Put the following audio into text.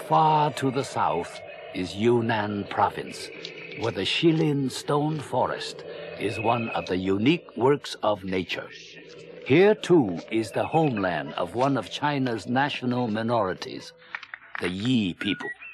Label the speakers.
Speaker 1: Far to the south is Yunnan province, where the Shilin stone forest is one of the unique works of nature. Here, too, is the homeland of one of China's national minorities, the Yi people.